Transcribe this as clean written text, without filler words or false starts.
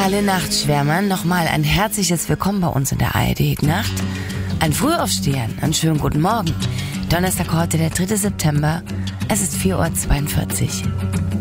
Alle Nachtschwärmern nochmal ein herzliches Willkommen bei uns in der ARD Nacht. Ein Frühaufstehern, einen schönen guten Morgen. Donnerstag heute, der 3. September. Es ist 4:42 Uhr.